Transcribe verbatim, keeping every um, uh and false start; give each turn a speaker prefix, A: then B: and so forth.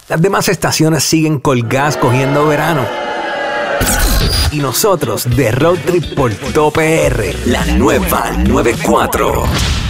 A: Las demás estaciones siguen colgadas cogiendo verano. Y nosotros de Road Trip por Top P R, la nueva noventa y cuatro.